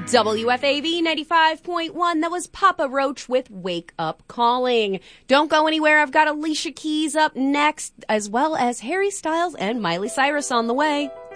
WFAV 95.1, that was Papa Roach with Wake Up Calling. Don't go anywhere, I've got Alicia Keys up next, as well as Harry Styles and Miley Cyrus on the way.